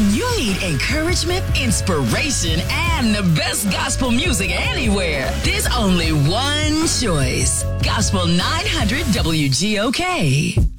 When you need encouragement, inspiration, and the best gospel music anywhere, there's only one choice. Gospel 900 WGOK.